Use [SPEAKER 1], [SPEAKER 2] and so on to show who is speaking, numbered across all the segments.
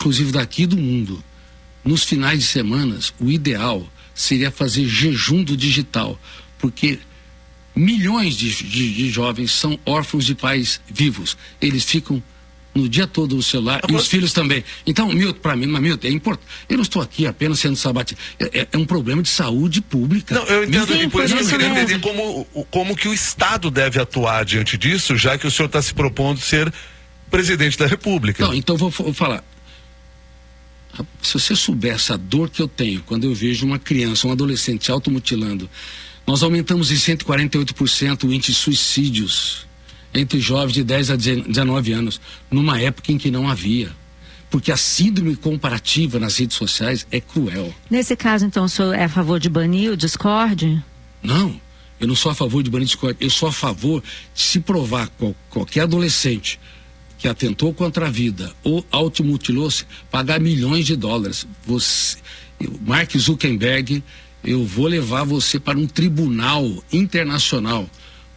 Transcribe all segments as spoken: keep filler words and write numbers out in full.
[SPEAKER 1] inclusive daqui do mundo, nos finais de semana, o ideal seria fazer jejum do digital, porque milhões de, de, de jovens são órfãos de pais vivos. Eles ficam no dia todo no celular, ah, e os filhos também. Então, Milton, para mim, Milton, é importante. Eu não estou aqui apenas sendo sabatizado. É, é um problema de saúde pública.
[SPEAKER 2] Não, eu entendo,
[SPEAKER 1] Milton,
[SPEAKER 2] e por isso eu queria
[SPEAKER 3] mesmo.
[SPEAKER 2] entender como, como que o Estado deve atuar diante disso, já que o senhor está se propondo ser presidente da República.
[SPEAKER 1] Não, então vou, vou falar. Se você soubesse a dor que eu tenho quando eu vejo uma criança, um adolescente se automutilando, nós aumentamos em cento e quarenta e oito por cento o índice de suicídios entre jovens de dez a dezenove anos, numa época em que não havia. Porque a síndrome comparativa nas redes sociais é cruel.
[SPEAKER 3] Nesse caso, então, o senhor é a favor de banir o Discord?
[SPEAKER 1] Não, eu não sou a favor de banir o Discord. Eu sou a favor de se provar qual, qualquer adolescente que atentou contra a vida ou automutilou-se, pagar milhões de dólares. Você, eu, Mark Zuckerberg, eu vou levar você para um tribunal internacional.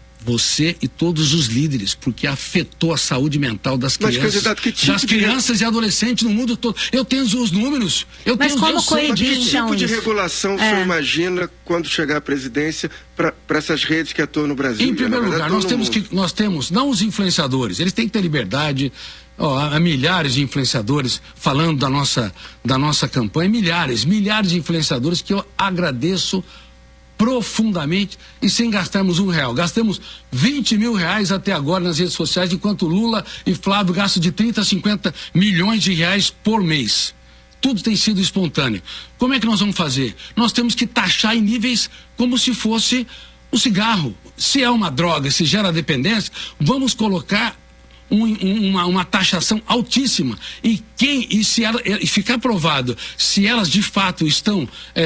[SPEAKER 1] Você e todos os líderes, porque afetou a saúde mental das
[SPEAKER 4] Mas,
[SPEAKER 1] crianças,
[SPEAKER 4] candidato, que tipo
[SPEAKER 1] das
[SPEAKER 4] de...
[SPEAKER 1] crianças e adolescentes no mundo todo. Eu tenho os números. Eu
[SPEAKER 3] Mas
[SPEAKER 1] tenho
[SPEAKER 3] como
[SPEAKER 1] eu sei.
[SPEAKER 3] coibir,
[SPEAKER 4] Que
[SPEAKER 3] então,
[SPEAKER 4] tipo de
[SPEAKER 3] isso?
[SPEAKER 4] regulação o
[SPEAKER 3] É.
[SPEAKER 4] senhor imagina quando chegar à presidência para essas redes que atuam no Brasil?
[SPEAKER 1] Em primeiro
[SPEAKER 4] Na
[SPEAKER 1] lugar,
[SPEAKER 4] verdade,
[SPEAKER 1] nós
[SPEAKER 4] todo
[SPEAKER 1] temos
[SPEAKER 4] mundo.
[SPEAKER 1] que nós temos não os influenciadores, eles têm que ter liberdade. Ó, há milhares de influenciadores falando da nossa da nossa campanha, milhares, milhares de influenciadores que eu agradeço profundamente e sem gastarmos um real. Gastamos vinte mil reais até agora nas redes sociais, enquanto Lula e Flávio gastam de trinta a cinquenta milhões de reais por mês. Tudo tem sido espontâneo. Como é que nós vamos fazer? Nós temos que taxar em níveis como se fosse o cigarro. Se é uma droga, se gera dependência, vamos colocar Um, uma, uma taxação altíssima e quem e se ela e ficar provado se elas de fato estão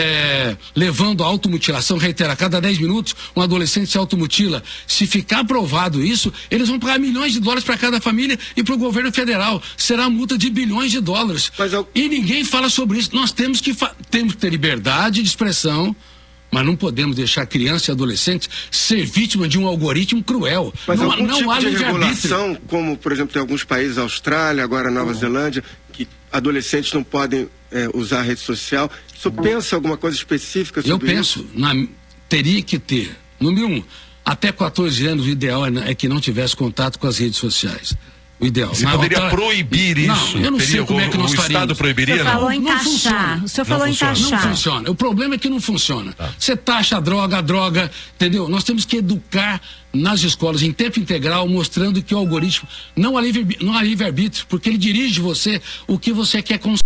[SPEAKER 1] é, levando a automutilação, reitera, a cada dez minutos um adolescente se automutila, se ficar provado isso, eles vão pagar milhões de dólares para cada família e para o governo federal, será multa de bilhões de dólares. Mas eu... e ninguém fala sobre isso. Nós temos que fa... temos que ter liberdade de expressão, mas não podemos deixar criança e adolescente ser vítima de um algoritmo cruel.
[SPEAKER 4] Mas
[SPEAKER 1] não,
[SPEAKER 4] algum
[SPEAKER 1] não
[SPEAKER 4] tipo
[SPEAKER 1] há
[SPEAKER 4] de regulação,
[SPEAKER 1] livre-arbítrio.
[SPEAKER 4] como, por exemplo, tem alguns países, Austrália, agora Nova Zelândia, que adolescentes não podem é, usar a rede social. O senhor pensa alguma coisa específica sobre
[SPEAKER 1] Eu penso,
[SPEAKER 4] isso?
[SPEAKER 1] na, teria que ter, número um, até quatorze anos o ideal é, é que não tivesse contato com as redes sociais. O ideal.
[SPEAKER 2] Você
[SPEAKER 1] Na
[SPEAKER 2] poderia
[SPEAKER 1] outra...
[SPEAKER 2] proibir isso?
[SPEAKER 1] Não, eu não
[SPEAKER 2] Teria,
[SPEAKER 1] sei como é que nós
[SPEAKER 2] o
[SPEAKER 1] faríamos.
[SPEAKER 2] Estado proibiria?
[SPEAKER 3] O senhor falou
[SPEAKER 2] Não.
[SPEAKER 3] em
[SPEAKER 1] Não
[SPEAKER 3] taxar.
[SPEAKER 1] funciona.
[SPEAKER 3] O senhor
[SPEAKER 2] Não
[SPEAKER 3] falou em
[SPEAKER 2] funciona.
[SPEAKER 1] Não
[SPEAKER 3] taxar.
[SPEAKER 1] funciona. O problema é que não funciona. Você taxa a droga, a droga, entendeu? Nós temos que educar nas escolas em tempo integral, mostrando que o algoritmo não há livre, não há livre-arbítrio, porque ele dirige você o que você quer consumir.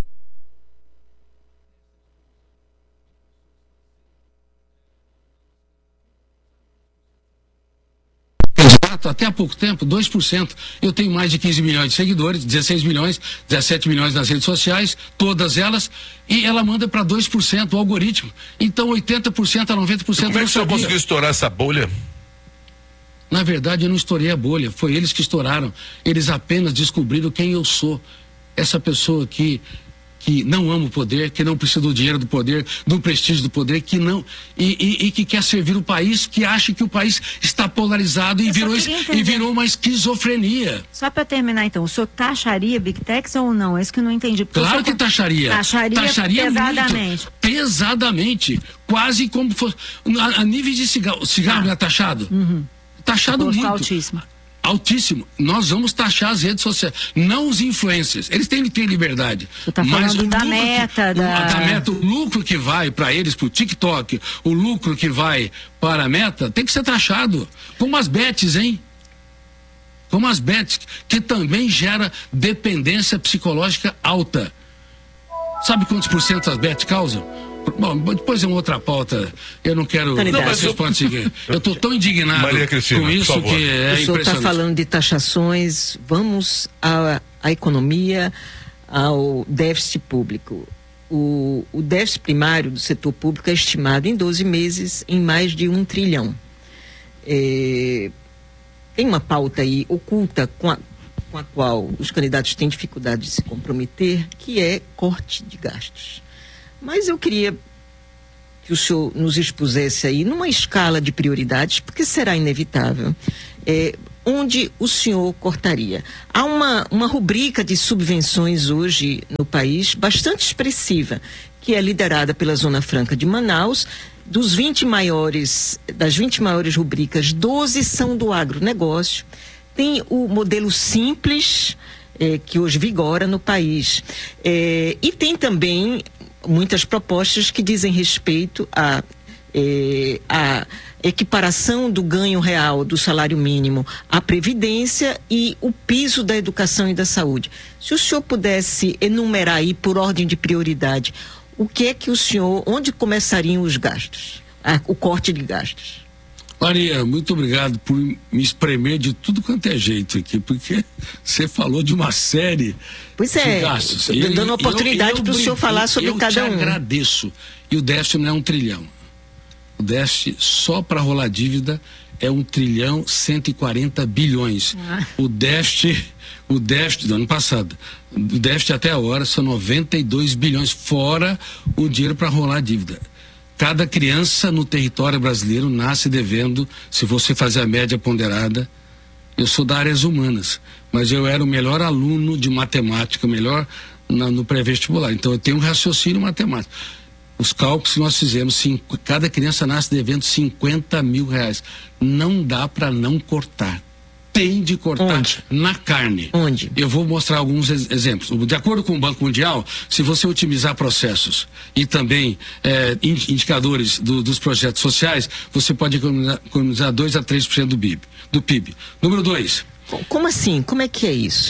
[SPEAKER 1] Até há pouco tempo, dois por cento. Eu tenho mais de quinze milhões de seguidores, dezesseis milhões, dezessete milhões nas redes sociais, todas elas, e ela manda para dois por cento o algoritmo. Então, oitenta por cento a noventa por cento
[SPEAKER 2] Como é
[SPEAKER 1] não
[SPEAKER 2] que o senhor
[SPEAKER 1] sabia.
[SPEAKER 2] conseguiu estourar essa bolha?
[SPEAKER 1] Na verdade, eu não estourei a bolha, foi eles que estouraram. Eles apenas descobriram quem eu sou. Essa pessoa que que não ama o poder, que não precisa do dinheiro do poder, do prestígio do poder, que não e, e, e que quer servir o país, que acha que o país está polarizado e virou, e virou uma esquizofrenia.
[SPEAKER 3] Só para terminar, então, o senhor taxaria Big Techs ou não? É isso que eu não entendi. Porque
[SPEAKER 1] Claro
[SPEAKER 3] o
[SPEAKER 1] que
[SPEAKER 3] senhor...
[SPEAKER 1] taxaria.
[SPEAKER 3] Taxaria,
[SPEAKER 1] taxaria
[SPEAKER 3] pesadamente.
[SPEAKER 1] Muito, pesadamente. Quase como fosse. A, a nível de cigarro. Cigarro
[SPEAKER 3] Ah.
[SPEAKER 1] não é taxado?
[SPEAKER 3] Uhum.
[SPEAKER 1] Taxado
[SPEAKER 3] Custo
[SPEAKER 1] muito.
[SPEAKER 3] altíssimo.
[SPEAKER 1] Altíssimo. Nós vamos taxar as redes sociais, não os influencers. Eles têm que ter liberdade.
[SPEAKER 3] Você tá
[SPEAKER 1] Mas
[SPEAKER 3] falando
[SPEAKER 1] o
[SPEAKER 3] da
[SPEAKER 1] lucro
[SPEAKER 3] meta,
[SPEAKER 1] que,
[SPEAKER 3] da...
[SPEAKER 1] o, da meta, o lucro que vai para eles, para o TikTok, o lucro que vai para a meta, tem que ser taxado. Como as bets, hein? Como as bets, que também gera dependência psicológica alta. Sabe quantos por cento as bets causam? Bom, depois é uma outra pauta. Eu não quero.
[SPEAKER 3] Não,
[SPEAKER 1] mas eu estou eu tão indignado
[SPEAKER 2] Maria Cristina,
[SPEAKER 1] com isso
[SPEAKER 2] por favor.
[SPEAKER 1] que é
[SPEAKER 5] O senhor está
[SPEAKER 1] impressionante.
[SPEAKER 5] falando de taxações, vamos à, à economia, ao déficit público. O, o déficit primário do setor público é estimado em doze meses em mais de um trilhão. É, tem uma pauta aí oculta com a, com a qual os candidatos têm dificuldade de se comprometer, que é corte de gastos. Mas eu queria que o senhor nos expusesse aí, numa escala de prioridades, porque será inevitável, é, onde o senhor cortaria? Há uma, uma rubrica de subvenções hoje no país bastante expressiva, que é liderada pela Zona Franca de Manaus. Dos vinte maiores, das vinte maiores rubricas, doze são do agronegócio. Tem o modelo simples, eh, que hoje vigora no país. Eh, e tem também muitas propostas que dizem respeito a, eh, a equiparação do ganho real do salário mínimo à previdência e o piso da educação e da saúde. Se o senhor pudesse enumerar aí por ordem de prioridade, o que é que o senhor, onde começariam os gastos, ah, o corte de gastos?
[SPEAKER 1] Maria, muito obrigado por me espremer de tudo quanto é jeito aqui, porque você falou de uma série
[SPEAKER 5] pois é,
[SPEAKER 1] de gastos.
[SPEAKER 5] Dando oportunidade para o senhor falar sobre
[SPEAKER 1] eu
[SPEAKER 5] cada um.
[SPEAKER 1] Eu te agradeço. E o déficit não é um trilhão. O déficit só para rolar dívida é um trilhão cento e quarenta bilhões. Ah. O déficit, o déficit do ano passado, o déficit até agora são noventa e dois bilhões, fora o dinheiro para rolar dívida. Cada criança no território brasileiro nasce devendo, se você fazer a média ponderada. Eu sou da áreas humanas, mas eu era o melhor aluno de matemática, melhor na, no pré-vestibular. Então eu tenho um raciocínio matemático. Os cálculos que nós fizemos, cinco, cada criança nasce devendo cinquenta mil reais. Não dá para não cortar. Tem de cortar.
[SPEAKER 5] Onde?
[SPEAKER 1] Na carne.
[SPEAKER 5] Onde?
[SPEAKER 1] Eu vou mostrar alguns ex exemplos. De acordo com o Banco Mundial, se você otimizar processos e também eh, indicadores do, dos projetos sociais, você pode economizar, economizar dois a três por cento do P I B. Do P I B. Número dois.
[SPEAKER 5] Como assim? Como é que é isso?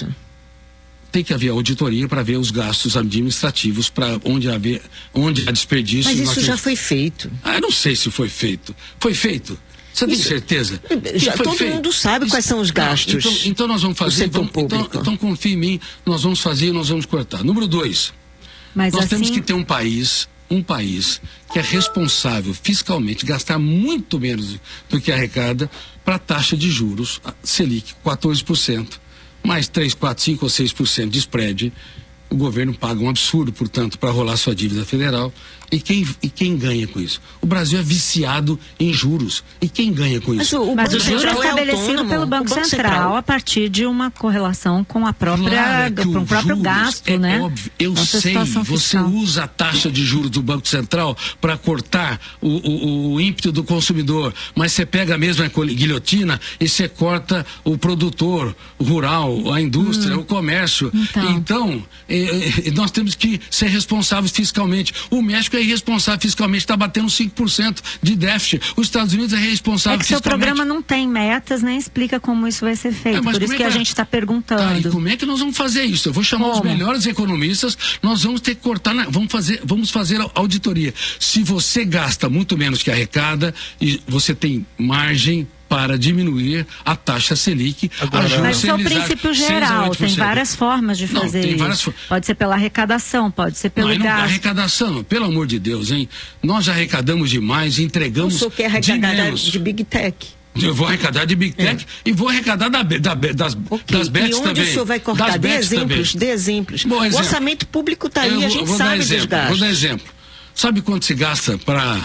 [SPEAKER 1] Tem que haver auditoria para ver os gastos administrativos, para onde haver, onde há desperdício.
[SPEAKER 5] Mas isso
[SPEAKER 1] temos...
[SPEAKER 5] já foi feito.
[SPEAKER 1] Ah, eu não sei se foi feito. Foi feito. Você isso... tem certeza?
[SPEAKER 5] Já todo
[SPEAKER 1] feito?
[SPEAKER 5] mundo sabe isso... quais são os gastos.
[SPEAKER 1] Não, então, então nós vamos fazer. Vamos, então, então confie em mim, nós vamos fazer e nós vamos cortar. Número dois. Mas nós assim... temos que ter um país, um país que é responsável fiscalmente, gastar muito menos do que arrecada para a taxa de juros, Selic, quatorze por cento. Mais três, quatro, cinco ou seis por cento de spread, o governo paga um absurdo, portanto, para rolar sua dívida federal. E quem, e quem ganha com isso? O Brasil é viciado em juros. E quem ganha com isso?
[SPEAKER 3] Mas o, o, Mas o juro é estabelecido pelo Banco, Banco Central, Central a partir de uma correlação com a própria, claro é com o próprio gasto,
[SPEAKER 1] é
[SPEAKER 3] né?
[SPEAKER 1] Óbvio, eu Nossa sei, você fiscal. Usa a taxa de juros do Banco Central para cortar o, o, o ímpeto do consumidor, mas você pega a mesma guilhotina e você corta o produtor, o rural, a indústria, hum. o comércio. Então, então eh, nós temos que ser responsáveis fiscalmente. O México é irresponsável fiscalmente, está batendo cinco por cento de déficit. Os Estados Unidos é responsável
[SPEAKER 3] é que
[SPEAKER 1] fiscalmente.
[SPEAKER 3] Seu programa não tem metas, nem explica como isso vai ser feito. É, por isso é que, que a gente está perguntando.
[SPEAKER 1] Tá, e como é que nós vamos fazer isso? Eu vou chamar como? os melhores economistas, nós vamos ter que cortar, na, vamos, fazer, vamos fazer a auditoria. Se você gasta muito menos que arrecada, e você tem margem para diminuir a taxa Selic.
[SPEAKER 3] Agora, mas isso é o princípio geral, tem várias formas de fazer não, tem várias isso. Pode ser pela arrecadação, pode ser pelo
[SPEAKER 1] não,
[SPEAKER 3] gasto. Não,
[SPEAKER 1] arrecadação, pelo amor de Deus, hein? Nós já arrecadamos demais, entregamos
[SPEAKER 5] o senhor quer arrecadar de, de Big Tech?
[SPEAKER 1] Eu vou arrecadar de Big Tech é. e vou arrecadar da, da, das, okay. das bets também. E onde
[SPEAKER 5] também. O senhor vai cortar? Dê exemplos, dê exemplos. Bom, exemplo. O orçamento público está aí, vou, a gente sabe
[SPEAKER 1] exemplo,
[SPEAKER 5] dos gastos.
[SPEAKER 1] Vou dar exemplo. Sabe quanto se gasta para...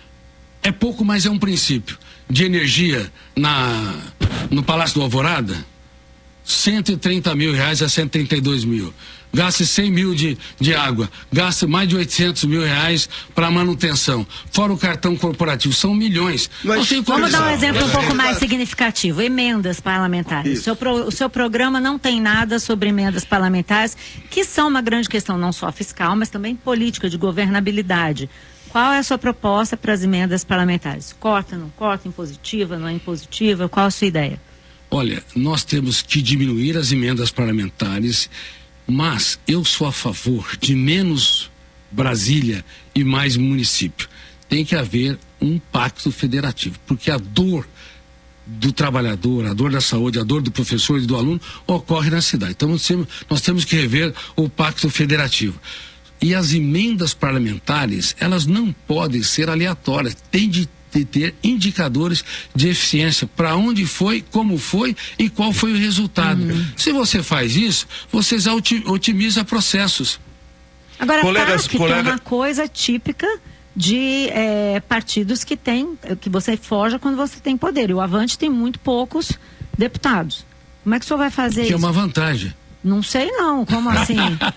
[SPEAKER 1] É pouco, mas é um princípio. De energia na, no Palácio do Alvorada, cento e trinta mil reais a cento e trinta e dois mil. Gaste cem mil de, de água, gaste mais de oitocentos mil reais para manutenção. Fora o cartão corporativo, são milhões.
[SPEAKER 3] Mas, vamos dar um exemplo um pouco mais significativo: emendas parlamentares. O seu, pro, o seu programa não tem nada sobre emendas parlamentares, que são uma grande questão, não só fiscal, mas também política, de governabilidade. Qual é a sua proposta para as emendas parlamentares? Corta, não corta, impositiva, não é impositiva? Qual a sua ideia?
[SPEAKER 1] Olha, nós temos que diminuir as emendas parlamentares, mas eu sou a favor de menos Brasília e mais município. Tem que haver um pacto federativo, porque a dor do trabalhador, a dor da saúde, a dor do professor e do aluno ocorre na cidade. Então nós temos que rever o pacto federativo. E as emendas parlamentares, elas não podem ser aleatórias, tem de ter indicadores de eficiência, para onde foi, como foi e qual foi o resultado. Uhum. Se você faz isso, você já otimiza processos.
[SPEAKER 3] Agora, colegas, tá, colega... tem uma coisa típica de é, partidos que tem, que você forja quando você tem poder. E o Avante tem muito poucos deputados. Como é que o senhor vai fazer
[SPEAKER 1] que
[SPEAKER 3] isso?
[SPEAKER 1] é uma vantagem.
[SPEAKER 3] Não sei não, como assim?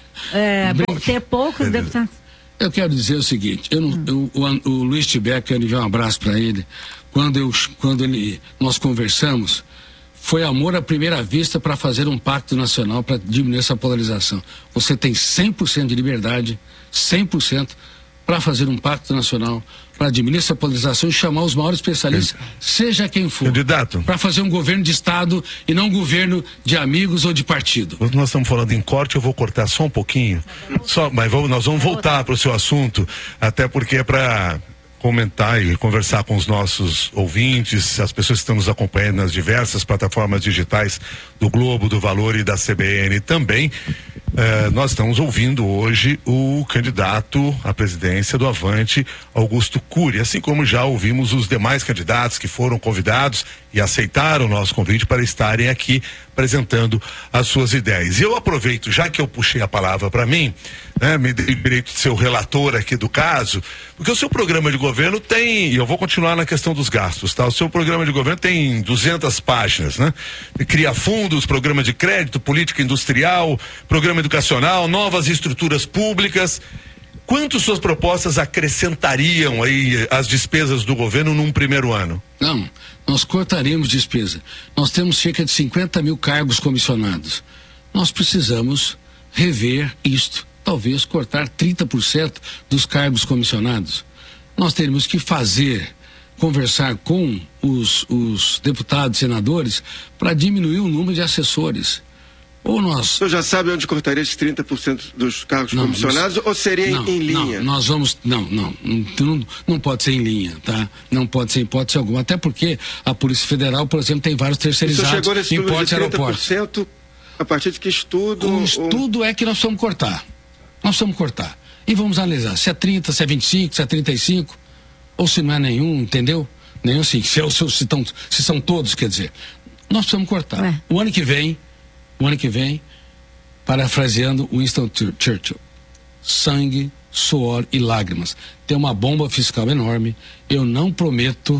[SPEAKER 3] É, ter poucos deputados.
[SPEAKER 1] Eu quero dizer o seguinte, eu não,
[SPEAKER 3] Hum.
[SPEAKER 1] eu, o, o Luiz Tibé, quero enviar um abraço para ele, quando, eu, quando ele, nós conversamos, foi amor à primeira vista para fazer um pacto nacional para diminuir essa polarização. Você tem cem por cento de liberdade, cem por cento para fazer um pacto nacional, para diminuir essa polarização e chamar os maiores especialistas, seja quem for,
[SPEAKER 2] candidato,
[SPEAKER 1] para fazer um governo de Estado e não um governo de amigos ou de partido.
[SPEAKER 2] Nós estamos falando em corte, eu vou cortar só um pouquinho, só, mas vamos, nós vamos voltar para o seu assunto, até porque é para comentar e conversar com os nossos ouvintes, as pessoas que estão nos acompanhando nas diversas plataformas digitais do Globo, do Valor e da C B N também. Eh, nós estamos ouvindo hoje o candidato à presidência do Avante, Augusto Cury, assim como já ouvimos os demais candidatos que foram convidados e aceitaram o nosso convite para estarem aqui apresentando as suas ideias. E eu aproveito, já que eu puxei a palavra para mim, né, me dei o direito de ser o relator aqui do caso, porque o seu programa de governo tem, e eu vou continuar na questão dos gastos, tá? O seu programa de governo tem duzentas páginas, né? Cria fundos, programa de crédito, política industrial, programa educacional, novas estruturas públicas. Quanto suas propostas acrescentariam aí as despesas do governo num primeiro ano?
[SPEAKER 1] Não, nós cortaríamos despesa. Nós temos cerca de cinquenta mil cargos comissionados. Nós precisamos rever isto. Talvez cortar trinta por cento dos cargos comissionados. Nós teríamos que fazer, conversar com os, os deputados e senadores para diminuir o número de assessores. Ou nós...
[SPEAKER 4] O senhor já sabe onde cortaria esses trinta por cento dos cargos
[SPEAKER 1] não,
[SPEAKER 4] comissionados
[SPEAKER 1] nós,
[SPEAKER 4] ou seria
[SPEAKER 1] não,
[SPEAKER 4] em linha?
[SPEAKER 1] Não, nós vamos... Não, não, não, não pode ser em linha, tá? Não pode ser em hipótese alguma. Até porque a Polícia Federal, por exemplo, tem vários terceirizados
[SPEAKER 4] chegou nesse
[SPEAKER 1] em
[SPEAKER 4] número
[SPEAKER 1] portos
[SPEAKER 4] de
[SPEAKER 1] e
[SPEAKER 4] trinta por
[SPEAKER 1] aeroportos.
[SPEAKER 4] cento a partir de que estudo?
[SPEAKER 1] O estudo ou... é que nós vamos cortar. Nós vamos cortar. E vamos analisar se é trinta, se é vinte e cinco, se é trinta e cinco, ou se não é nenhum, entendeu? Nenhum sim, se, é, se, se, tão, se são todos, quer dizer. Nós precisamos cortar. É. O ano que vem, o ano que vem, parafraseando Winston Churchill, sangue, suor e lágrimas. Tem uma bomba fiscal enorme. Eu não prometo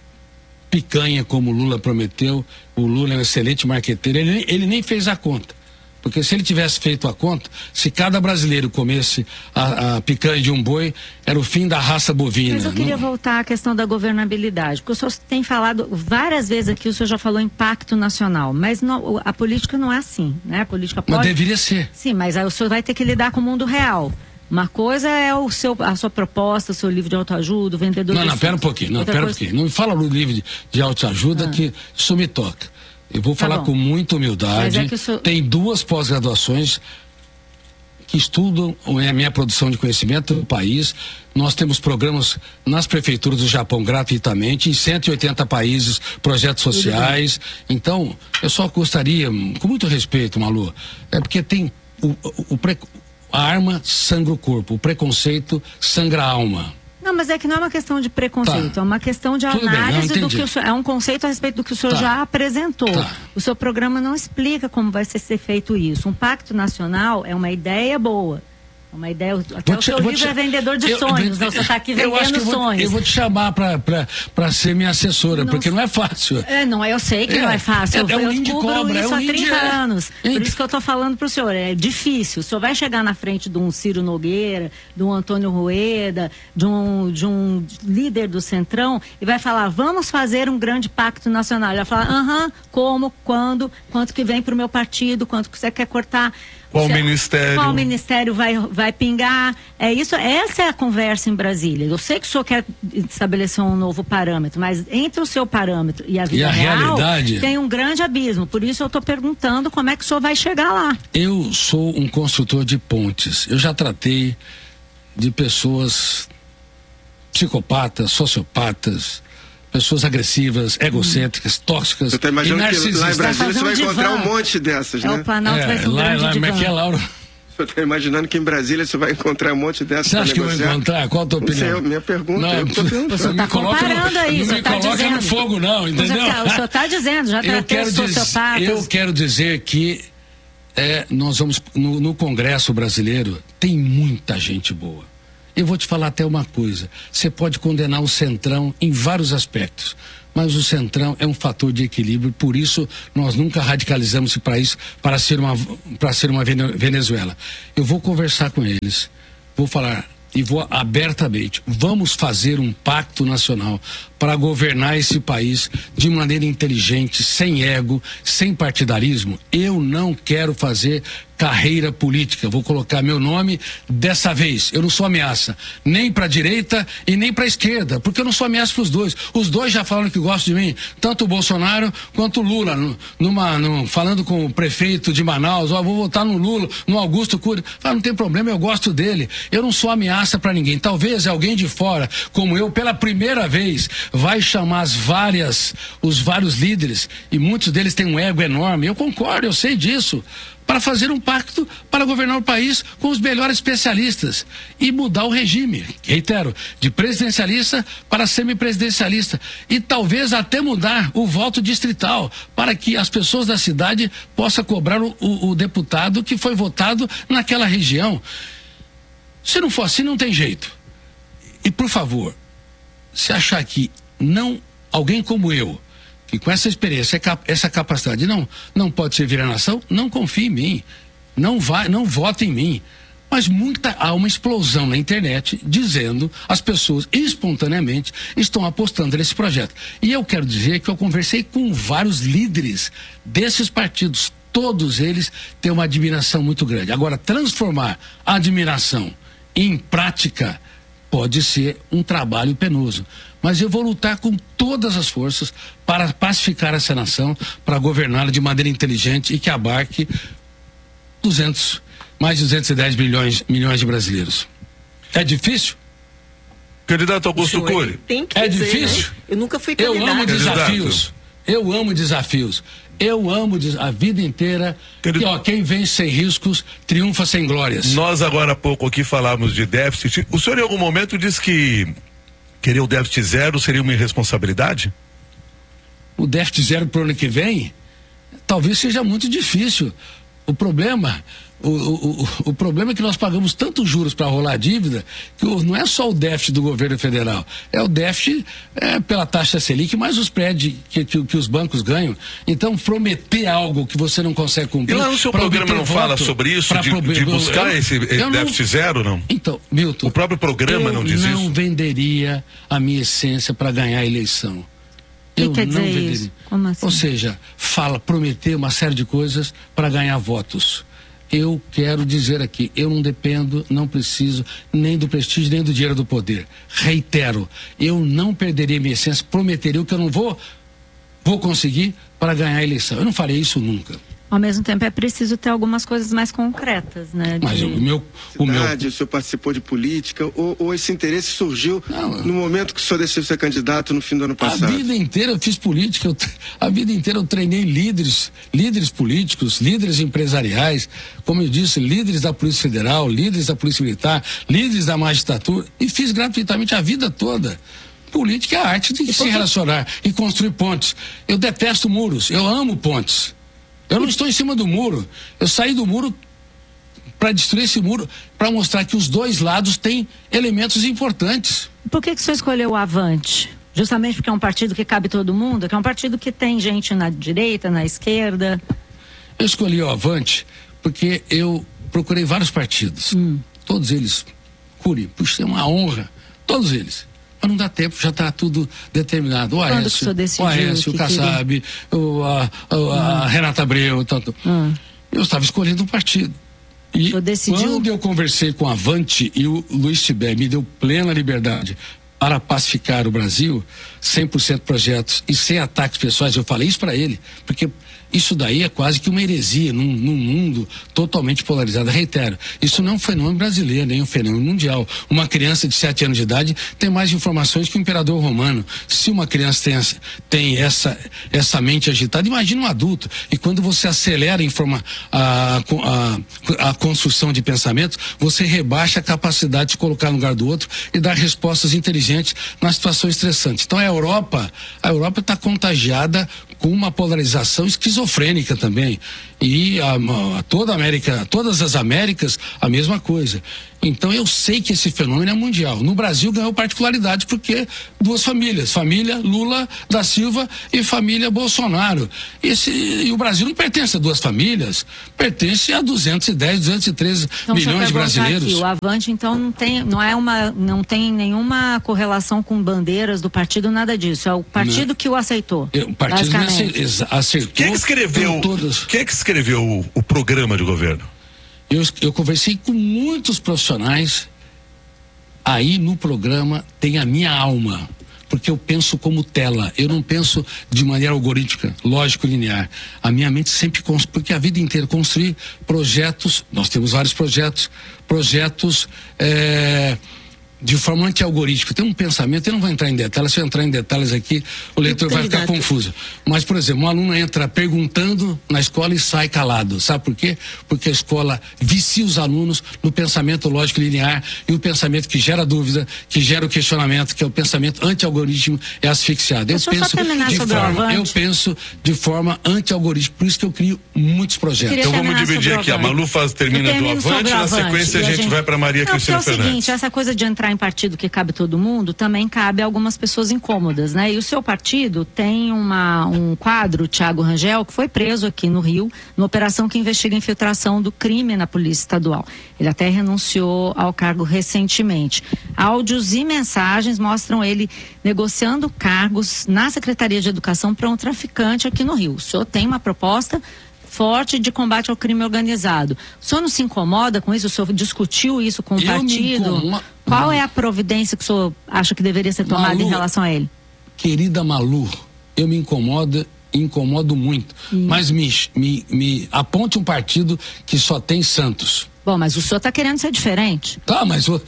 [SPEAKER 1] picanha como o Lula prometeu. O Lula é um excelente marqueteiro. Ele, ele nem fez a conta. Porque se ele tivesse feito a conta, se cada brasileiro comesse a, a picanha de um boi, era o fim da raça bovina.
[SPEAKER 3] Mas eu queria
[SPEAKER 1] não...
[SPEAKER 3] voltar à questão da governabilidade, porque o senhor tem falado várias vezes aqui, o senhor já falou em pacto nacional, mas não, a política não é assim, né? A política pode...
[SPEAKER 1] Mas deveria ser.
[SPEAKER 3] Sim, mas aí o senhor vai ter que lidar com o mundo real. Uma coisa é o seu, a sua proposta, o seu livro de autoajuda, o vendedor...
[SPEAKER 1] Não, não, pera um pouquinho, não, pera um pouquinho. Não me fala no livro de, de autoajuda ah. que isso me toca. Eu vou falar tá com muita humildade. É senhor... Tem duas pós-graduações que estudam a minha produção de conhecimento do país. Nós temos programas nas prefeituras do Japão gratuitamente, em cento e oitenta países, projetos sociais. Então, eu só gostaria, com muito respeito, Malu, é porque tem o, o, o pre... a arma sangra o corpo, o preconceito sangra a alma.
[SPEAKER 3] Não, mas é que não é uma questão de preconceito, tá. É uma questão de Tudo análise bem, do que o senhor, é um conceito a respeito do que o senhor tá. já apresentou. Tá. O seu programa não explica como vai ser, ser feito isso. Um pacto nacional é uma ideia boa. Uma ideia, até
[SPEAKER 1] vou
[SPEAKER 3] o seu
[SPEAKER 1] te,
[SPEAKER 3] livro
[SPEAKER 1] te,
[SPEAKER 3] é vendedor de
[SPEAKER 1] eu,
[SPEAKER 3] sonhos,
[SPEAKER 1] eu,
[SPEAKER 3] não, você está aqui vendendo
[SPEAKER 1] eu acho que eu vou,
[SPEAKER 3] sonhos.
[SPEAKER 1] Eu vou te chamar para ser minha assessora, não, porque não é fácil.
[SPEAKER 3] É, não, eu sei que é, não é fácil,
[SPEAKER 1] é,
[SPEAKER 3] eu,
[SPEAKER 1] é um
[SPEAKER 3] eu cubro
[SPEAKER 1] cobra,
[SPEAKER 3] isso
[SPEAKER 1] é um
[SPEAKER 3] há trinta
[SPEAKER 1] é.
[SPEAKER 3] anos,
[SPEAKER 1] Índio.
[SPEAKER 3] Por isso que eu estou falando para o senhor, é difícil, o senhor vai chegar na frente de um Ciro Nogueira, de um Antônio Rueda, de um, de um líder do Centrão, e vai falar, vamos fazer um grande pacto nacional. Ele vai falar, aham, como, quando, quanto que vem para o meu partido, quanto que você quer cortar.
[SPEAKER 2] Qual Você, ministério?
[SPEAKER 3] Qual ministério vai, vai pingar? É isso, essa é a conversa em Brasília. Eu sei que o senhor quer estabelecer um novo parâmetro, mas entre o seu parâmetro e a vida
[SPEAKER 1] e a
[SPEAKER 3] real,
[SPEAKER 1] realidade,
[SPEAKER 3] tem um grande abismo. Por isso eu estou perguntando como é que o senhor vai chegar lá.
[SPEAKER 1] Eu sou um construtor de pontes. Eu já tratei de pessoas psicopatas, sociopatas, pessoas agressivas, egocêntricas, hum. tóxicas.
[SPEAKER 4] Você está imaginando que lá em Brasília você vai
[SPEAKER 3] um
[SPEAKER 4] encontrar um monte dessas,
[SPEAKER 3] é
[SPEAKER 4] né?
[SPEAKER 3] O Planalto
[SPEAKER 1] é,
[SPEAKER 3] vai ser um
[SPEAKER 1] lá,
[SPEAKER 3] grande
[SPEAKER 1] lá,
[SPEAKER 3] divã.
[SPEAKER 1] Como é que é, Laura?
[SPEAKER 4] Você está imaginando que em Brasília você vai encontrar um monte dessas?
[SPEAKER 1] Você acha que eu vou encontrar? Qual a tua opinião?
[SPEAKER 4] Não sei, minha pergunta.
[SPEAKER 1] Não,
[SPEAKER 4] eu tô
[SPEAKER 3] você está comparando aí.
[SPEAKER 1] Não
[SPEAKER 3] você
[SPEAKER 1] me
[SPEAKER 3] tá
[SPEAKER 1] coloca
[SPEAKER 3] dizendo,
[SPEAKER 1] no fogo, não, entendeu?
[SPEAKER 3] O senhor está dizendo, já tratei os sociopatas.
[SPEAKER 1] Eu quero dizer que é, nós vamos, no, no Congresso brasileiro, tem muita gente boa. Eu vou te falar até uma coisa. Você pode condenar o Centrão em vários aspectos. mas o Centrão é um fator de equilíbrio, por isso nós nunca radicalizamos esse país para ser uma, para ser uma Venezuela. Eu vou conversar com eles, vou falar e vou abertamente, vamos fazer um pacto nacional para governar esse país de maneira inteligente, sem ego, sem partidarismo. Eu não quero fazer carreira política, vou colocar meu nome dessa vez. Eu não sou ameaça, nem para a direita e nem para a esquerda, porque eu não sou ameaça para os dois. Os dois já falaram que gostam de mim, tanto o Bolsonaro quanto o Lula, numa, numa, falando com o prefeito de Manaus, ó, vou votar no Lula, no Augusto Cury. Fala, não tem problema, eu gosto dele. Eu não sou ameaça para ninguém. Talvez alguém de fora, como eu, pela primeira vez, vai chamar as várias, os vários líderes, e muitos deles têm um ego enorme. Eu concordo, eu sei disso. Para fazer um pacto para governar o país com os melhores especialistas e mudar o regime, reitero, de presidencialista para semipresidencialista, e talvez até mudar o voto distrital para que as pessoas da cidade possam cobrar o, o, o deputado que foi votado naquela região. Se não for assim, não tem jeito. E por favor, se achar que não, alguém como eu, que com essa experiência, essa capacidade não, não pode servir a nação, não confie em mim, não vai, não vote em mim. Mas muita, há uma explosão na internet dizendo, as pessoas espontaneamente estão apostando nesse projeto. E eu quero dizer que eu conversei com vários líderes desses partidos, todos eles têm uma admiração muito grande. Agora, transformar a admiração em prática pode ser um trabalho penoso. Mas eu vou lutar com todas as forças para pacificar essa nação, para governá-la de maneira inteligente e que abarque duzentos, mais de duzentos e dez milhões, milhões de brasileiros. É difícil?
[SPEAKER 2] Candidato Augusto Cury.
[SPEAKER 1] É difícil?
[SPEAKER 5] Né? Eu nunca fui candidato.
[SPEAKER 1] Eu amo desafios. Eu amo desafios. Eu amo a vida inteira. Que, ó, quem vence sem riscos triunfa sem glórias.
[SPEAKER 2] Nós agora há pouco aqui falamos de déficit. O senhor em algum momento disse que querer o déficit zero seria uma irresponsabilidade?
[SPEAKER 1] O déficit zero para o ano que vem talvez seja muito difícil. O problema, o, o, o, o problema é que nós pagamos tantos juros para rolar a dívida que o, não é só o déficit do governo federal, é o déficit é, pela taxa Selic, mais os prédios que, que, que os bancos ganham. Então, prometer algo que você não consegue cumprir...
[SPEAKER 2] E lá no seu programa não fala sobre isso, de,
[SPEAKER 1] pro...
[SPEAKER 2] de buscar
[SPEAKER 1] eu,
[SPEAKER 2] esse
[SPEAKER 1] eu
[SPEAKER 2] déficit
[SPEAKER 1] não...
[SPEAKER 2] zero, não?
[SPEAKER 1] Então, Milton...
[SPEAKER 2] O próprio programa não diz isso?
[SPEAKER 1] Eu não venderia a minha essência para ganhar a eleição.
[SPEAKER 3] O que
[SPEAKER 1] eu
[SPEAKER 3] quer
[SPEAKER 1] não
[SPEAKER 3] dizer
[SPEAKER 1] venderia.
[SPEAKER 3] isso? Como assim?
[SPEAKER 1] Ou seja, fala, prometer uma série de coisas para ganhar votos. Eu quero dizer aqui, eu não dependo, não preciso nem do prestígio, nem do dinheiro do poder. Reitero, eu não perderia minha essência, prometeria o que eu não vou, vou conseguir para ganhar a eleição. Eu não farei isso nunca.
[SPEAKER 3] Ao mesmo tempo é preciso ter algumas coisas mais concretas, né? De...
[SPEAKER 1] Mas o meu... O,
[SPEAKER 4] Cidade,
[SPEAKER 1] meu...
[SPEAKER 4] o senhor participou de política ou, ou esse interesse surgiu não, no momento que o senhor decidiu ser candidato no fim do ano passado?
[SPEAKER 1] A vida inteira eu fiz política, eu, a vida inteira eu treinei líderes, líderes políticos, líderes empresariais, como eu disse, líderes da Polícia Federal, líderes da Polícia Militar, líderes da magistratura, e fiz gratuitamente a vida toda. Política é a arte de se relacionar e construir pontes. Eu detesto muros, eu amo pontes. Eu não estou em cima do muro. Eu saí do muro para destruir esse muro, para mostrar que os dois lados têm elementos importantes.
[SPEAKER 3] Por que que você escolheu o Avante? Justamente porque é um partido que cabe todo mundo? Que é um partido que tem gente na direita, na esquerda?
[SPEAKER 1] Eu escolhi o Avante porque eu procurei vários partidos. Hum. Todos eles. Cury, puxa, é uma honra. Todos eles. Mas não dá tempo, já está tudo determinado. O Aécio, o, Aécio, o Kassab, o, a, a, hum. a Renata Abreu, tanto. Hum. Eu estava escolhendo um partido. E quando eu conversei com a Avante e o Luiz Tibé me deu plena liberdade para pacificar o Brasil, cem por cento projetos e sem ataques pessoais, eu falei isso para ele, porque isso daí é quase que uma heresia num, num mundo totalmente polarizado. Reitero, isso não é um fenômeno brasileiro, nem um fenômeno mundial. Uma criança de sete anos de idade tem mais informações que o imperador romano. Se uma criança tem, tem essa, essa mente agitada, imagina um adulto. E quando você acelera a, informa, a, a, a construção de pensamentos, você rebaixa a capacidade de se colocar no lugar do outro e dar respostas inteligentes nas situações estressantes. Então a Europa, a Europa está contagiada com uma polarização esquizofrênica também. E a, a, toda a América, todas as Américas, a mesma coisa. Então eu sei que esse fenômeno é mundial. No Brasil ganhou particularidade porque duas famílias, família Lula da Silva e família Bolsonaro. Esse, e o Brasil não pertence a duas famílias, pertence a duzentos e dez, duzentos e treze
[SPEAKER 3] então,
[SPEAKER 1] milhões de brasileiros.
[SPEAKER 3] Aqui, o Avante então não tem, não é uma, não tem nenhuma correlação com bandeiras do partido, nada disso. É o partido não. que o aceitou.
[SPEAKER 1] O partido aceitou.
[SPEAKER 2] Quem é que escreveu,
[SPEAKER 1] todos...
[SPEAKER 2] quem é que escreveu o, o programa de governo?
[SPEAKER 1] Eu, eu conversei com muitos profissionais, aí no programa tem a minha alma, porque eu penso como tela, eu não penso de maneira algorítmica, lógico, linear. A minha mente sempre, porque a vida inteira construir projetos, nós temos vários projetos, projetos é, de forma anti-algorítmica. Tem um pensamento, eu não vou entrar em detalhes, se eu entrar em detalhes aqui, o leitor vai ficar confuso. Mas, por exemplo, um aluno entra perguntando na escola e sai calado. Sabe por quê? Porque a escola vicia os alunos no pensamento lógico linear e o pensamento que gera dúvida, que gera o questionamento, que é o pensamento anti-algoritmo, é asfixiado. Eu penso, de forma, eu penso de forma anti-algoritmo, por isso que eu crio muitos projetos.
[SPEAKER 2] Então vamos dividir aqui. A Malu faz, termina do Avante, na sequência a gente, a gente vai para Maria não, Cristina Fernandes. É o seguinte,
[SPEAKER 3] essa coisa de entrar em partido que cabe todo mundo, também cabe a algumas pessoas incômodas, né? E o seu partido tem uma, um quadro, Thiago Rangel, que foi preso aqui no Rio, numa operação que investiga a infiltração do crime na Polícia Estadual. Ele até renunciou ao cargo recentemente. Áudios e mensagens mostram ele negociando cargos na Secretaria de Educação para um traficante aqui no Rio. O senhor tem uma proposta forte de combate ao crime organizado. O senhor não se incomoda com isso? O senhor discutiu isso com o
[SPEAKER 1] eu
[SPEAKER 3] partido?
[SPEAKER 1] Incomodo...
[SPEAKER 3] Qual é a providência que o senhor acha que deveria ser tomada Malu, em relação a ele?
[SPEAKER 1] Querida Malu, eu me incomodo, incomodo muito. Hum. Mas me, me, me aponte um partido que só tem santos.
[SPEAKER 3] Bom, mas o senhor está querendo ser diferente.
[SPEAKER 1] Tá, mas eu,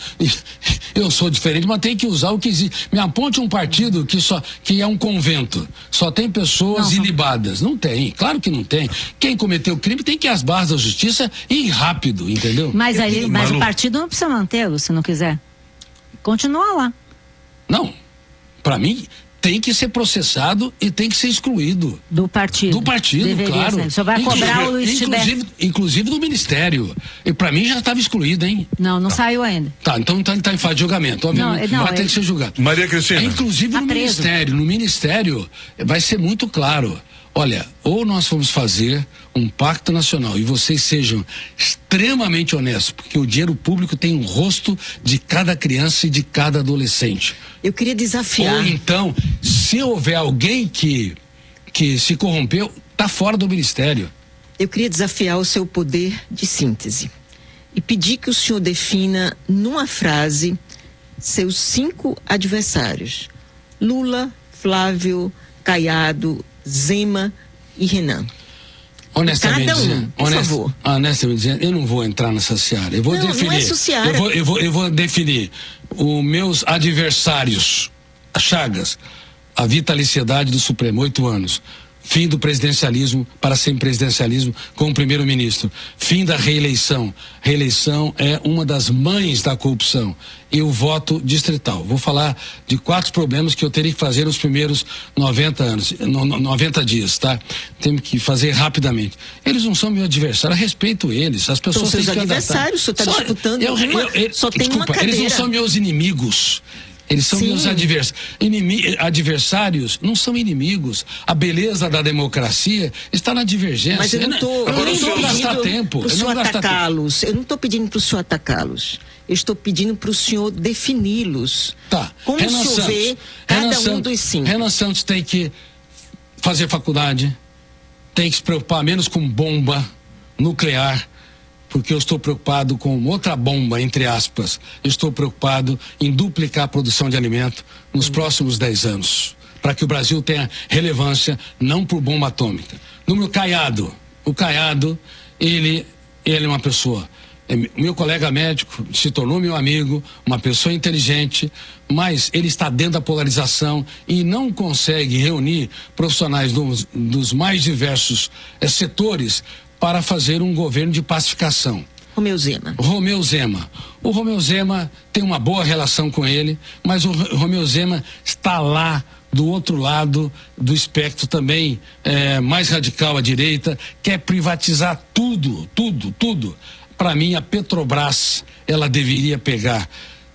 [SPEAKER 1] eu sou diferente, mas tem que usar o que existe. Me aponte um partido que só que é um convento. Só tem pessoas não, ilibadas. Não tem, claro que não tem. Quem cometeu crime tem que ir às barras da justiça e ir rápido, entendeu?
[SPEAKER 3] Mas, aí, mas o partido não precisa mantê-lo, se não quiser. Continua lá.
[SPEAKER 1] Não, para mim... tem que ser processado e tem que ser excluído.
[SPEAKER 3] Do partido.
[SPEAKER 1] Do partido,
[SPEAKER 3] deveria
[SPEAKER 1] claro.
[SPEAKER 3] Ser. O senhor vai inclusive, cobrar o Luiz
[SPEAKER 1] inclusive, inclusive do Ministério. E para mim já estava excluído, hein?
[SPEAKER 3] Não, não tá. saiu ainda.
[SPEAKER 1] Tá, então está tá em fase de julgamento. Obviamente, não, não, vai ter que ser julgado.
[SPEAKER 2] Maria Cristina.
[SPEAKER 1] É, inclusive tá no preso. Ministério. No Ministério vai ser muito claro. Olha, ou nós vamos fazer um pacto nacional e vocês sejam extremamente honestos, porque o dinheiro público tem um rosto de cada criança e de cada adolescente.
[SPEAKER 5] Eu queria desafiar.
[SPEAKER 1] Ou então, se houver alguém que, que se corrompeu, está fora do Ministério.
[SPEAKER 5] Eu queria desafiar o seu poder de síntese e pedir que o senhor defina numa frase seus cinco adversários: Lula, Flávio, Caiado, Zema e Renan.
[SPEAKER 1] Honestamente,
[SPEAKER 5] Cada um,
[SPEAKER 1] dizendo,
[SPEAKER 5] por
[SPEAKER 1] honest,
[SPEAKER 5] favor.
[SPEAKER 1] honestamente dizendo, eu não vou entrar nessa seara. Eu vou
[SPEAKER 5] não,
[SPEAKER 1] definir.
[SPEAKER 5] Não é seara.
[SPEAKER 1] Eu vou, eu vou, eu vou definir os meus adversários. A Chagas, a vitaliciedade do Supremo, oito anos. Fim do presidencialismo para semipresidencialismo com o primeiro-ministro. Fim da reeleição. Reeleição é uma das mães da corrupção. E o voto distrital. Vou falar de quatro problemas que eu teria que fazer nos primeiros noventa anos, no, no, noventa dias, tá? Temos que fazer rapidamente. Eles não são meu adversário, eu respeito eles. As pessoas
[SPEAKER 5] são
[SPEAKER 1] têm
[SPEAKER 5] seus
[SPEAKER 1] que
[SPEAKER 5] adversários, o senhor está disputando
[SPEAKER 1] eu,
[SPEAKER 5] uma,
[SPEAKER 1] eu, eu,
[SPEAKER 5] só tem
[SPEAKER 1] desculpa,
[SPEAKER 5] uma cadeira.
[SPEAKER 1] Eles não são meus inimigos. Eles são Sim. meus advers... Inimi... adversários, não são inimigos. A beleza da democracia está na divergência.
[SPEAKER 5] Mas eu não estou
[SPEAKER 1] gastar tempo.
[SPEAKER 5] Para o senhor atacá-los. Eu não estou pedindo para o senhor atacá-los. Eu estou pedindo para o senhor defini-los.
[SPEAKER 1] Tá.
[SPEAKER 5] Como
[SPEAKER 1] Renan
[SPEAKER 5] o senhor
[SPEAKER 1] Santos.
[SPEAKER 5] vê cada
[SPEAKER 1] Renan
[SPEAKER 5] um
[SPEAKER 1] Santos.
[SPEAKER 5] dos cinco?
[SPEAKER 1] Renan Santos tem que fazer faculdade, tem que se preocupar menos com bomba nuclear, porque eu estou preocupado com outra bomba, entre aspas. Eu estou preocupado em duplicar a produção de alimento nos hum. próximos dez anos, para que o Brasil tenha relevância, não por bomba atômica. Número Caiado. O Caiado, ele, ele é uma pessoa, é, meu colega médico, se tornou meu amigo, uma pessoa inteligente, mas ele está dentro da polarização e não consegue reunir profissionais dos, dos mais diversos é, setores para fazer um governo de pacificação.
[SPEAKER 5] Romeu Zema.
[SPEAKER 1] Romeu Zema. O Romeu Zema tem uma boa relação com ele, mas o Romeu Zema está lá do outro lado do espectro também, é, mais radical à direita, quer privatizar tudo, tudo, tudo. Para mim, a Petrobras, ela deveria pegar,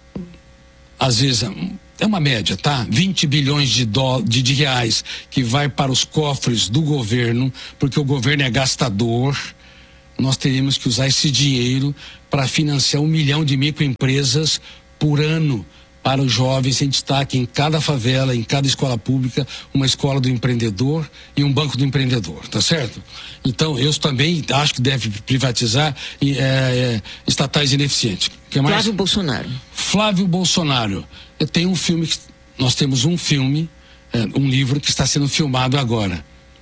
[SPEAKER 1] às vezes, é uma média, tá? vinte bilhões de, dó, de, de reais que vai para os cofres do governo, porque o governo é gastador. Nós teríamos que usar esse dinheiro para financiar um milhão de microempresas por ano para os jovens em destaque em cada favela, em cada escola pública, uma escola do empreendedor e um banco do empreendedor, tá certo? Então, eu também acho que deve privatizar é, é, estatais ineficientes. Que mais?
[SPEAKER 5] Flávio Bolsonaro.
[SPEAKER 1] Flávio Bolsonaro. Eu tenho um filme, que, nós temos um filme, é, um livro que está sendo filmado agora.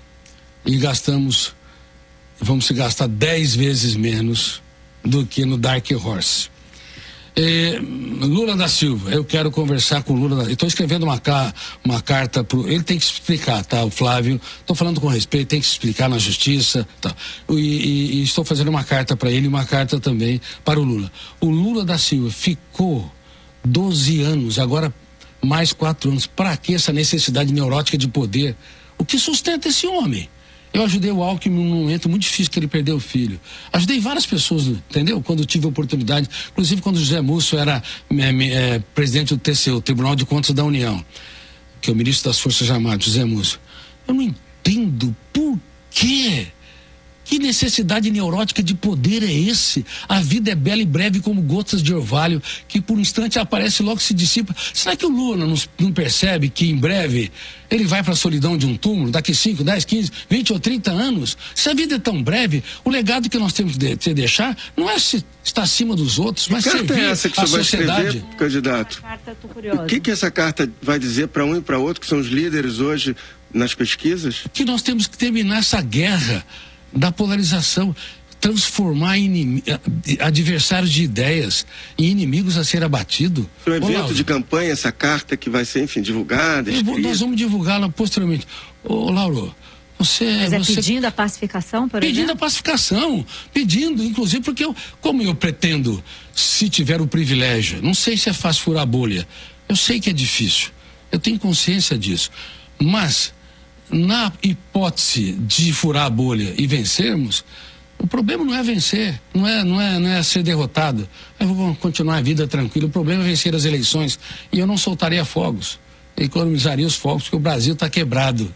[SPEAKER 1] E gastamos, vamos se gastar dez vezes menos do que no Dark Horse. É, Lula da Silva, eu quero conversar com o Lula da Silva. Estou escrevendo uma, uma carta pro, ele tem que explicar, tá? O Flávio, estou falando com respeito, tem que explicar na justiça, tá? E, e, e estou fazendo uma carta para ele e uma carta também para o Lula. O Lula da Silva ficou doze anos, agora mais quatro anos. Para que essa necessidade neurótica de poder? O que sustenta esse homem? Eu ajudei o Alckmin num momento muito difícil que ele perdeu o filho. Ajudei várias pessoas, entendeu? Quando tive a oportunidade, inclusive quando o José Múcio era é, é, presidente do T C U, Tribunal de Contas da União, que é o ministro das Forças Armadas, José Múcio. Eu não entendo por quê. Que necessidade neurótica de poder é esse? A vida é bela e breve como gotas de orvalho, que por um instante aparece e logo se dissipa. Será que o Lula não, não percebe que em breve ele vai para a solidão de um túmulo, daqui cinco, dez, quinze, vinte ou trinta anos? Se a vida é tão breve, o legado que nós temos que de, deixar não é se estar acima dos outros, mas servir
[SPEAKER 4] é essa que
[SPEAKER 1] a
[SPEAKER 4] você
[SPEAKER 1] sociedade.
[SPEAKER 4] Vai escrever, candidato?
[SPEAKER 3] Carta, tô curiosa.
[SPEAKER 4] O que, que essa carta vai dizer para um e para outro, que são os líderes hoje nas pesquisas?
[SPEAKER 1] Que nós temos que terminar essa guerra da polarização, transformar inim... adversários de ideias em inimigos a ser abatido.
[SPEAKER 4] Um evento de campanha, essa carta que vai ser, enfim, divulgada,
[SPEAKER 1] vou, nós vamos divulgá-la posteriormente. Ô, Lauro, você...
[SPEAKER 3] Mas é
[SPEAKER 1] você...
[SPEAKER 3] pedindo a pacificação, por
[SPEAKER 1] Pedindo
[SPEAKER 3] exemplo?
[SPEAKER 1] a pacificação, pedindo, inclusive, porque eu, como eu pretendo, se tiver o privilégio, não sei se é fácil furar a bolha, eu sei que é difícil, eu tenho consciência disso, mas na hipótese de furar a bolha e vencermos, o problema não é vencer, não é, não é, não é ser derrotado. Eu vou continuar a vida tranquila. O problema é vencer as eleições. E eu não soltaria fogos, eu economizaria os fogos, porque o Brasil está quebrado.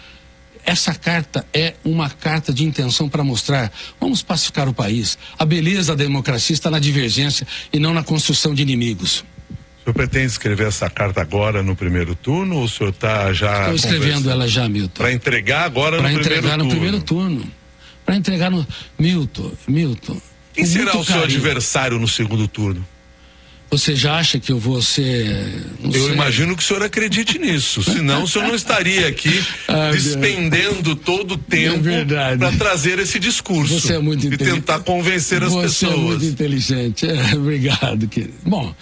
[SPEAKER 1] Essa carta é uma carta de intenção para mostrar, vamos pacificar o país. A beleza da democracia está na divergência e não na construção de inimigos.
[SPEAKER 2] O senhor pretende escrever essa carta agora no primeiro turno ou o senhor está já...
[SPEAKER 1] Estou escrevendo ela já, Milton.
[SPEAKER 2] Para entregar agora no primeiro turno? Para entregar no primeiro turno.
[SPEAKER 1] Para entregar no... Milton, Milton...
[SPEAKER 2] Quem será o seu adversário no segundo turno?
[SPEAKER 1] Você já acha que eu vou ser...
[SPEAKER 2] Eu sei. Imagino que o senhor acredite nisso, senão o senhor não estaria aqui ah, despendendo todo o tempo é para trazer esse discurso.
[SPEAKER 1] Você é muito
[SPEAKER 2] e tentar convencer as
[SPEAKER 1] Você
[SPEAKER 2] pessoas.
[SPEAKER 1] Você é muito inteligente. É, obrigado, querido. Bom...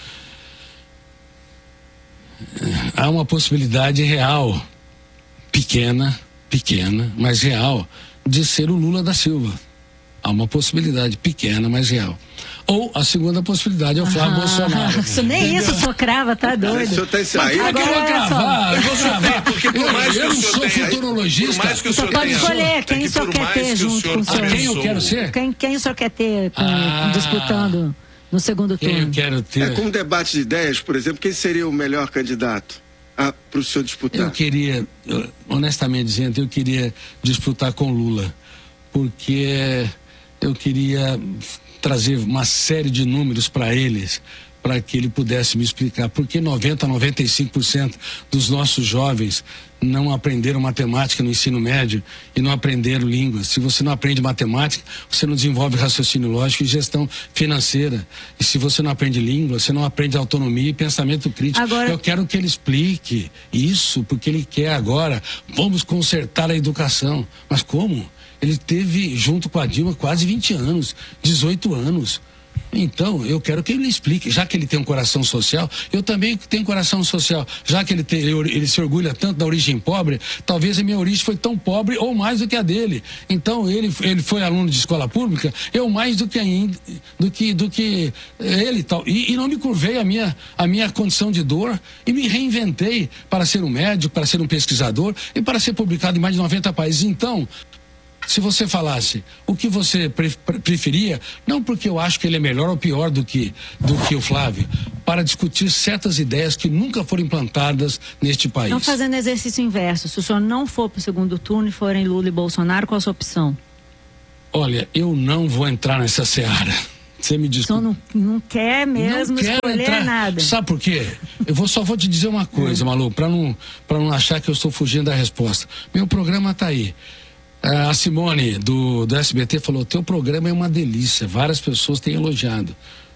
[SPEAKER 1] Há uma possibilidade real, pequena, pequena, mas real, de ser o Lula da Silva. Há uma possibilidade pequena, mas real. Ou a segunda possibilidade é o Flávio ah, Bolsonaro.
[SPEAKER 3] Isso, nem Entendeu? Isso o senhor crava, tá doido.
[SPEAKER 4] O senhor tá
[SPEAKER 1] aí,
[SPEAKER 4] agora
[SPEAKER 1] eu vou cravar, eu vou cravar,
[SPEAKER 2] porque por mais
[SPEAKER 1] eu, eu não sou futurologista.
[SPEAKER 2] Por mais que o senhor
[SPEAKER 3] pode
[SPEAKER 2] tenha,
[SPEAKER 3] escolher quem o senhor quer ter junto com o senhor.
[SPEAKER 1] Quem eu quero ser?
[SPEAKER 3] Quem, quem o senhor quer ter com, ah, disputando no segundo turno?
[SPEAKER 1] Quem eu quero ter?
[SPEAKER 4] É como um debate de ideias, por exemplo, quem seria o melhor candidato para o senhor disputar?
[SPEAKER 1] Eu queria, eu, honestamente dizendo, eu queria disputar com Lula, porque eu queria trazer uma série de números para eles, para que ele pudesse me explicar por que noventa, noventa e cinco por cento dos nossos jovens não aprenderam matemática no ensino médio e não aprenderam línguas. Se você não aprende matemática, você não desenvolve raciocínio lógico e gestão financeira. E se você não aprende língua, você não aprende autonomia e pensamento crítico.
[SPEAKER 3] Agora...
[SPEAKER 1] Eu quero que ele explique isso, porque ele quer agora, vamos consertar a educação. Mas como? Ele teve, junto com a Dilma, quase vinte anos, dezoito anos. Então, eu quero que ele explique, já que ele tem um coração social, eu também tenho coração social, já que ele, tem, ele, ele se orgulha tanto da origem pobre, talvez a minha origem foi tão pobre ou mais do que a dele. Então, ele, ele foi aluno de escola pública, eu mais do que ainda, do que, do que ele tal. E, e não me curvei a minha, a minha condição de dor e me reinventei para ser um médico, para ser um pesquisador e para ser publicado em mais de noventa países. Então, se você falasse o que você pre- preferia, não porque eu acho que ele é melhor ou pior do que, do que o Flávio, para discutir certas ideias que nunca foram implantadas neste país.
[SPEAKER 3] Estão fazendo exercício inverso. Se o senhor não for para o segundo turno e forem Lula e Bolsonaro, qual a sua opção?
[SPEAKER 1] Olha, eu não vou entrar nessa seara. Você me desculpa.
[SPEAKER 3] O senhor não, não quer mesmo
[SPEAKER 1] não
[SPEAKER 3] escolher
[SPEAKER 1] entrar.
[SPEAKER 3] nada.
[SPEAKER 1] Sabe por quê? Eu vou, só vou te dizer uma coisa, Malu, para não, para não achar que eu estou fugindo da resposta. Meu programa está aí. A Simone, do, do S B T, falou: teu programa é uma delícia. Várias pessoas têm elogiado.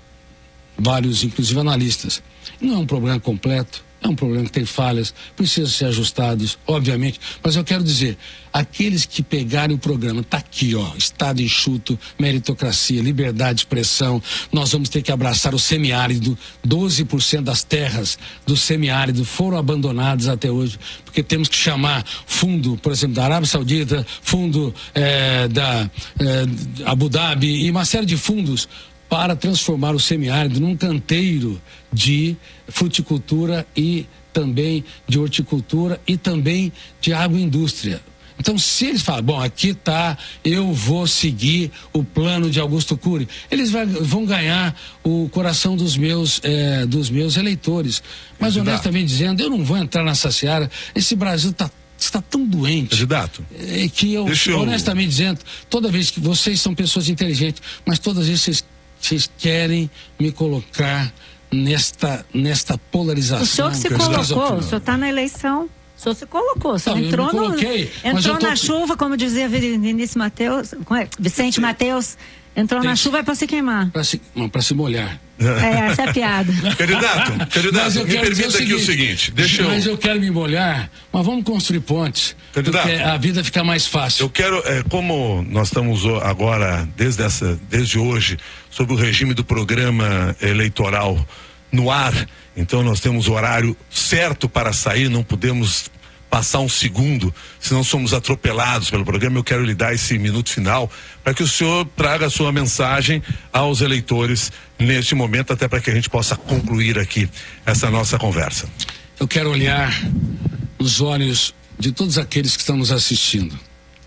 [SPEAKER 1] Vários, inclusive analistas. Não é um programa completo. É um problema que tem falhas, precisa ser ajustados, obviamente, mas eu quero dizer, aqueles que pegarem o programa, tá aqui, ó, Estado enxuto, meritocracia, liberdade de expressão, nós vamos ter que abraçar o semiárido, doze por cento das terras do semiárido foram abandonadas até hoje, porque temos que chamar fundo, por exemplo, da Arábia Saudita, fundo eh, da eh, Abu Dhabi e uma série de fundos para transformar o semiárido num canteiro de fruticultura e também de horticultura e também de agroindústria. Então, se eles falam, bom, aqui está, eu vou seguir o plano de Augusto Cury, eles vai, vão ganhar o coração dos meus, eh, dos meus eleitores. Mas,
[SPEAKER 2] Candidato.
[SPEAKER 1] honestamente dizendo, eu não vou entrar nessa seara. Esse Brasil está está tão doente.
[SPEAKER 2] Candidato.
[SPEAKER 1] É, que eu,
[SPEAKER 2] eu...
[SPEAKER 1] honestamente dizendo, toda vez que vocês são pessoas inteligentes, mas todas as vezes vocês Vocês querem me colocar nesta, nesta polarização.
[SPEAKER 3] O senhor que se colocou, o senhor está na eleição, o senhor se colocou, o senhor
[SPEAKER 1] não,
[SPEAKER 3] entrou, no,
[SPEAKER 1] coloquei,
[SPEAKER 3] entrou
[SPEAKER 1] tô...
[SPEAKER 3] na chuva, como dizia Vinícius Mateus, Vicente Mateus, entrou
[SPEAKER 1] Tem
[SPEAKER 3] na
[SPEAKER 1] que...
[SPEAKER 3] chuva é para se queimar.
[SPEAKER 1] Para se, se molhar.
[SPEAKER 3] É, essa é a piada.
[SPEAKER 2] Candidato, candidato, me permita aqui o seguinte, deixa eu...
[SPEAKER 1] Mas eu quero me molhar, mas vamos construir pontes,
[SPEAKER 2] candidato,
[SPEAKER 1] porque a vida fica mais fácil.
[SPEAKER 2] Eu quero, é, como nós estamos agora, desde, essa, desde hoje, sobre o regime do programa eleitoral no ar, então nós temos o horário certo para sair, não podemos passar um segundo, senão somos atropelados pelo programa. Eu quero lhe dar esse minuto final para que o senhor traga a sua mensagem aos eleitores neste momento, até para que a gente possa concluir aqui essa nossa conversa.
[SPEAKER 1] Eu quero olhar nos olhos de todos aqueles que estão nos assistindo.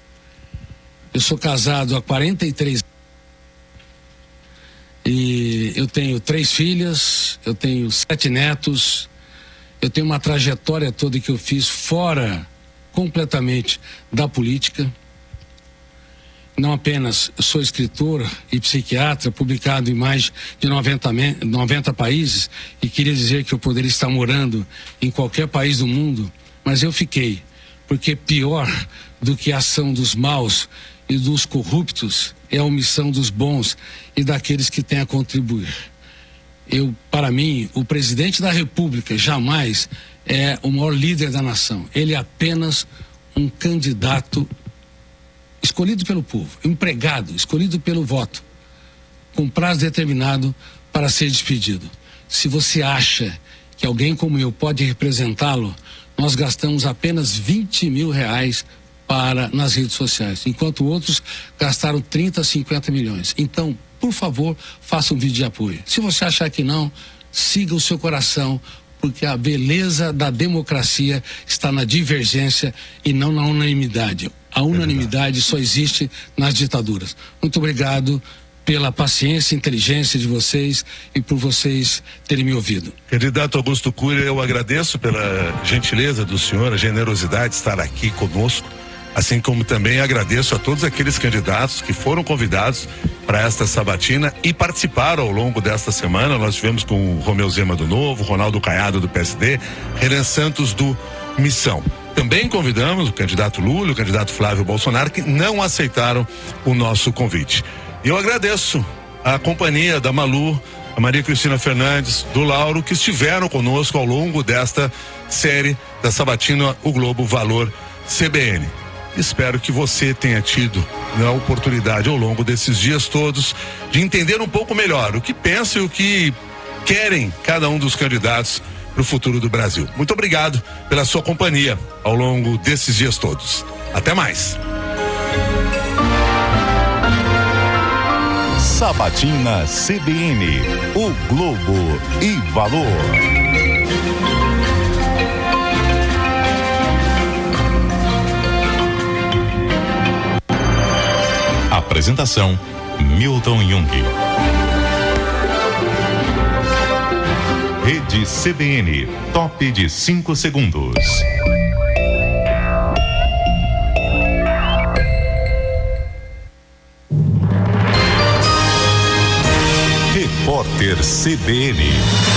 [SPEAKER 1] Eu sou casado há quarenta e três anos e eu tenho três filhas, eu tenho sete netos. Eu tenho uma trajetória toda que eu fiz fora completamente da política. Não apenas sou escritor e psiquiatra, publicado em mais de noventa, noventa países, e queria dizer que eu poderia estar morando em qualquer país do mundo, mas eu fiquei, porque pior do que a ação dos maus e dos corruptos é a omissão dos bons e daqueles que têm a contribuir. Eu, para mim, o presidente da República jamais é o maior líder da nação. Ele é apenas um candidato escolhido pelo povo, empregado, escolhido pelo voto, com prazo determinado para ser despedido. Se você acha que alguém como eu pode representá-lo, nós gastamos apenas vinte mil reais para, nas redes sociais, enquanto outros gastaram trinta, cinquenta milhões. Então, por favor, faça um vídeo de apoio. Se você achar que não, siga o seu coração, porque a beleza da democracia está na divergência e não na unanimidade. A unanimidade só existe nas ditaduras. Muito obrigado pela paciência e inteligência de vocês e por vocês terem me ouvido.
[SPEAKER 2] Candidato Augusto Cury, eu agradeço pela gentileza do senhor, a generosidade de estar aqui conosco. Assim como também agradeço a todos aqueles candidatos que foram convidados para esta sabatina e participaram ao longo desta semana. Nós tivemos com o Romeu Zema do Novo, Ronaldo Caiado do P S D, Renan Santos do Missão. Também convidamos o candidato Lula, o candidato Flávio Bolsonaro, que não aceitaram o nosso convite. E eu agradeço a companhia da Malu, a Maria Cristina Fernandes, do Lauro, que estiveram conosco ao longo desta série da sabatina O Globo Valor C B N. Espero que você tenha tido a oportunidade ao longo desses dias todos de entender um pouco melhor o que pensam e o que querem cada um dos candidatos para o futuro do Brasil. Muito obrigado pela sua companhia ao longo desses dias todos. Até mais.
[SPEAKER 6] Sabatina C B N, o Globo e Valor. Apresentação: Milton Jung. Rede C B N, top de cinco segundos. Repórter C B N.